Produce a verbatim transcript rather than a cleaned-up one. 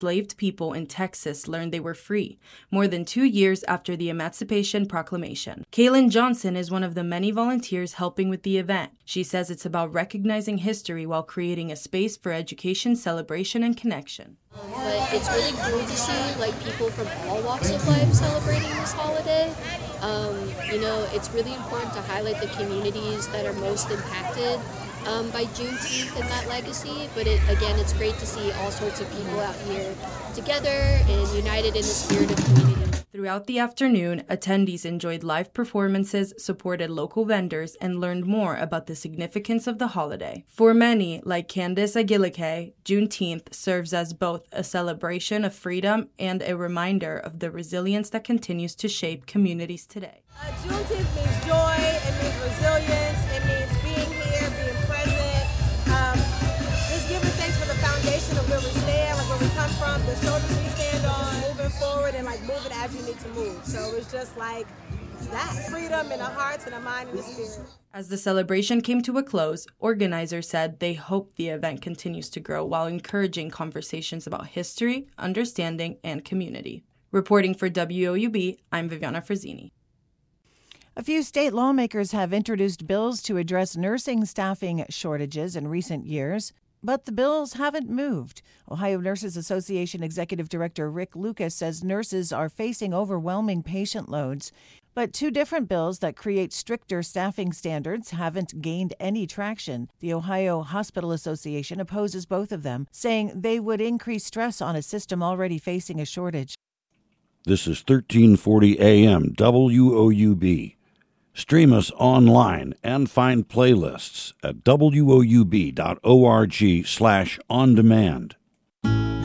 enslaved people in Texas learned they were free, more than two years after the Emancipation Proclamation. Kaylin Johnson is one of the many volunteers helping with the event. She says it's about recognizing history while creating a space for education, celebration, and connection. But it's really cool to see like people from all walks of life celebrating this holiday. Um, you know, it's really important to highlight the communities that are most impacted um, by Juneteenth and that legacy. But it, again, it's great to see all sorts of people out here together and united in the spirit of community. Throughout the afternoon, attendees enjoyed live performances, supported local vendors, and learned more about the significance of the holiday. For many, like Candace Aguilike, Juneteenth serves as both a celebration of freedom and a reminder of the resilience that continues to shape communities today. Uh, Juneteenth means joy, it means resilience, it means being here, being present, um, just giving thanks for the foundation of where we stand, like where we come from, the shoulders we stand on, moving forward and like moving as you need to move. So it's just like that, freedom in the hearts and the mind and the spirit. As the celebration came to a close, organizers said they hope the event continues to grow while encouraging conversations about history, understanding, and community. Reporting for W O U B, I'm Viviana Frazzini. A few state lawmakers have introduced bills to address nursing staffing shortages in recent years, but the bills haven't moved. Ohio Nurses Association Executive Director Rick Lucas says nurses are facing overwhelming patient loads, but two different bills that create stricter staffing standards haven't gained any traction. The Ohio Hospital Association opposes both of them, saying they would increase stress on a system already facing a shortage. This is thirteen forty A M W O U B. Stream us online and find playlists at woub.org slash on demand.